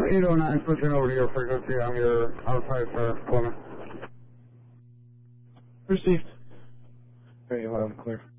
809, switching over to your frequency. I'm your outside, sir. Plymouth. Received. Very loud and clear.